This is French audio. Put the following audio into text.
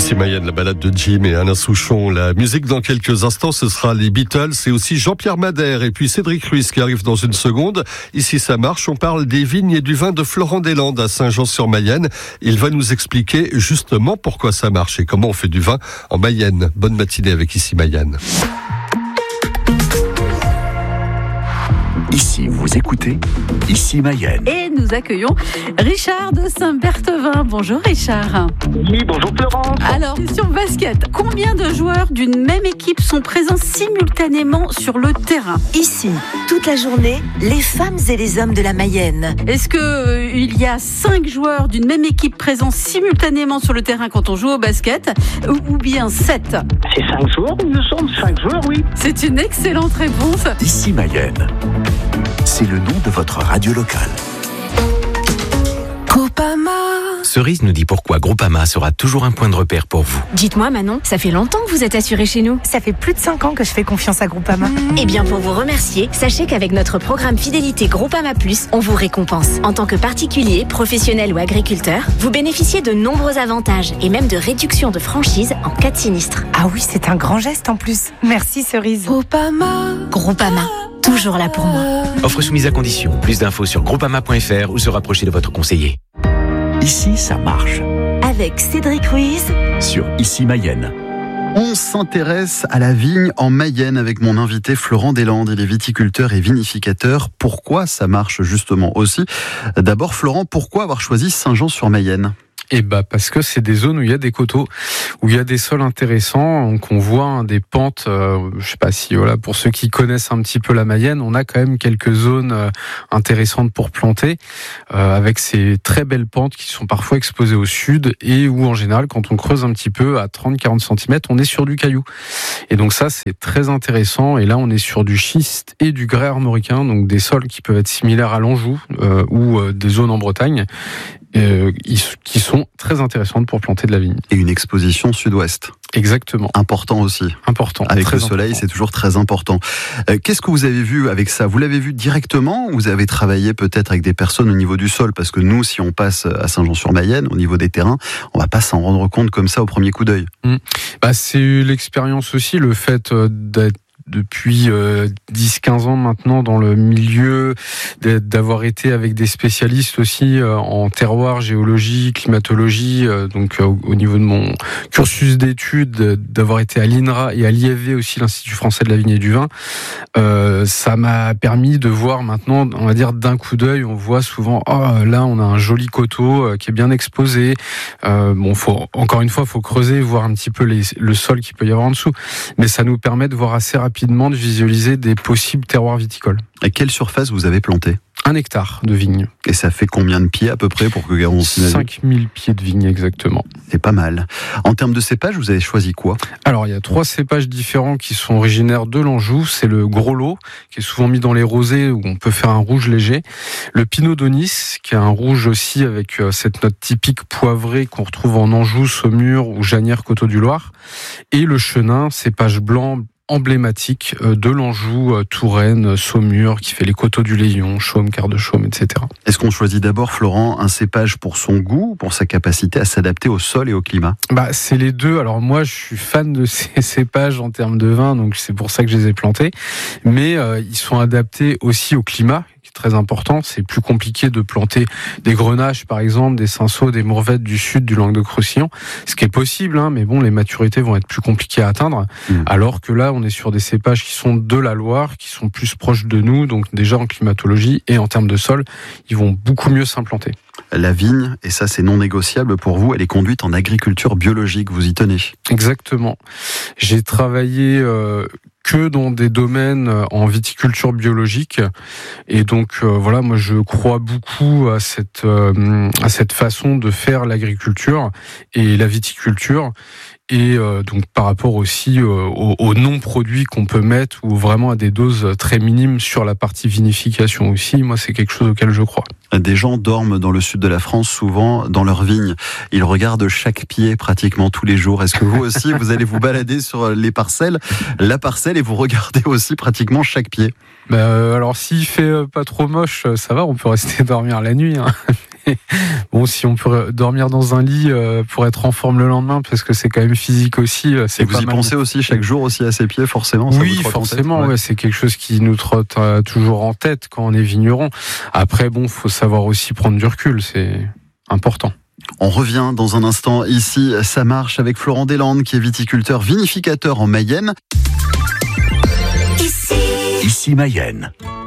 Ici Mayenne, la balade de Jim et Alain Souchon. La musique dans quelques instants, ce sera les Beatles et aussi Jean-Pierre Madère et puis Cédric Ruiz qui arrive dans une seconde. Ici ça marche, on parle des vignes et du vin de Florent Deslandes à Saint-Jean-sur-Mayenne. Il va nous expliquer justement pourquoi ça marche et comment on fait du vin en Mayenne. Bonne matinée avec Ici Mayenne. Ici, vous écoutez Ici Mayenne. Et nous accueillons Richard de Saint-Berthevin. Bonjour Richard. Oui, bonjour Florence. Alors, question basket. Combien de joueurs d'une même équipe sont présents simultanément sur le terrain ? Ici, toute la journée, les femmes et les hommes de la Mayenne. Est-ce que il y a 5 joueurs d'une même équipe présents simultanément sur le terrain quand on joue au basket ou bien 7 ? C'est 5 joueurs, il me semble. 5 joueurs, oui. C'est une excellente réponse. Ici Mayenne. C'est le nom de votre radio locale. Groupama. Cerise nous dit pourquoi Groupama sera toujours un point de repère pour vous. Dites-moi Manon, ça fait longtemps que vous êtes assuré chez nous. Ça fait plus de 5 ans que je fais confiance à Groupama. Eh bien pour vous remercier, sachez qu'avec notre programme fidélité Groupama Plus, on vous récompense. En tant que particulier, professionnel ou agriculteur, vous bénéficiez de nombreux avantages et même de réductions de franchise en cas de sinistre. Ah oui, c'est un grand geste en plus. Merci Cerise. Groupama, toujours là pour moi. Offre soumise à condition. Plus d'infos sur groupama.fr ou se rapprocher de votre conseiller. Ici, ça marche. Avec Cédric Ruiz. Sur Ici Mayenne. On s'intéresse à la vigne en Mayenne avec mon invité Florent Deslandes. Il est viticulteur et vinificateur. Pourquoi ça marche justement aussi ? D'abord, Florent, pourquoi avoir choisi Saint-Jean-sur-Mayenne ? Parce que c'est des zones où il y a des coteaux, où il y a des sols intéressants, qu'on voit des pentes. Je sais pas si pour ceux qui connaissent un petit peu la Mayenne, on a quand même quelques zones intéressantes pour planter, avec ces très belles pentes qui sont parfois exposées au sud et où en général, quand on creuse un petit peu à 30-40 cm, on est sur du caillou. Et donc ça, c'est très intéressant. Et là, on est sur du schiste et du grès armoricain, donc des sols qui peuvent être similaires à l'Anjou ou des zones en Bretagne. Qui sont très intéressantes pour planter de la vigne. Et une exposition sud-ouest. Exactement. Important aussi. Important. Avec le soleil, c'est toujours très important. Qu'est-ce que vous avez vu avec ça ? Vous l'avez vu directement ou vous avez travaillé peut-être avec des personnes au niveau du sol ? Parce que nous, si on passe à Saint-Jean-sur-Mayenne, au niveau des terrains, on va pas s'en rendre compte comme ça au premier coup d'œil. C'est l'expérience aussi, le fait d'être depuis 10-15 ans maintenant dans le milieu, d'avoir été avec des spécialistes aussi en terroir, géologie, climatologie, donc au niveau de mon cursus d'études, d'avoir été à l'INRA et à l'IFV aussi, l'Institut français de la vigne et du vin, ça m'a permis de voir maintenant, on va dire d'un coup d'œil, on voit souvent, là on a un joli coteau qui est bien exposé, encore une fois, faut creuser, voir un petit peu le sol qu'il peut y avoir en dessous, mais ça nous permet de voir assez rapidement, de visualiser des possibles terroirs viticoles. À quelle surface vous avez planté ? 1 hectare de vigne. Et ça fait combien de pieds à peu près pour que on s'imagine ? 5000 pieds de vigne exactement. C'est pas mal. En termes de cépage, vous avez choisi quoi ? Alors il y a 3 cépages différents qui sont originaires de l'Anjou. C'est le gros lot, qui est souvent mis dans les rosés où on peut faire un rouge léger. Le Pinot d'Aunis, qui est un rouge aussi avec cette note typique poivrée qu'on retrouve en Anjou, Saumur ou Janières, Coteaux-du-Loir. Et le Chenin, cépage blanc emblématique de l'Anjou, Touraine, Saumur, qui fait les coteaux du Léon, Chaume, Quart de Chaume, etc. Est-ce qu'on choisit d'abord, Florent, un cépage pour son goût, pour sa capacité à s'adapter au sol et au climat ? C'est les deux. Alors moi, je suis fan de ces cépages en termes de vin, donc c'est pour ça que je les ai plantés. Mais ils sont adaptés aussi au climat, qui est très important. C'est plus compliqué de planter des grenaches, par exemple, des cinsault, des mourvèdres du sud, du Languedoc-Roussillon, ce qui est possible, mais bon, les maturités vont être plus compliquées à atteindre, alors que là, on est sur des cépages qui sont de la Loire, qui sont plus proches de nous, donc déjà en climatologie et en termes de sol, ils vont beaucoup mieux s'implanter. La vigne, et ça c'est non négociable pour vous, elle est conduite en agriculture biologique, vous y tenez ? Exactement. J'ai travaillé que dans des domaines en viticulture biologique, et donc moi je crois beaucoup à cette façon de faire l'agriculture et la viticulture. Et donc par rapport aussi aux non-produits qu'on peut mettre ou vraiment à des doses très minimes sur la partie vinification aussi, moi c'est quelque chose auquel je crois. Des gens dorment dans le sud de la France souvent dans leurs vignes. Ils regardent chaque pied pratiquement tous les jours. Est-ce que vous aussi vous allez vous balader sur la parcelle et vous regardez aussi pratiquement chaque pied ? Alors s'il fait pas trop moche, ça va, on peut rester dormir la nuit. bon, si on peut dormir dans un lit pour être en forme le lendemain, parce que c'est quand même physique aussi. Et vous y pensez aussi chaque jour aussi à ses pieds, forcément? Oui, forcément. Ouais, c'est quelque chose qui nous trotte toujours en tête quand on est vigneron. Après, bon, faut savoir aussi prendre du recul, c'est important. On revient dans un instant ici, ça marche avec Florent Deslandes qui est viticulteur vinificateur en Mayenne. Ici Mayenne.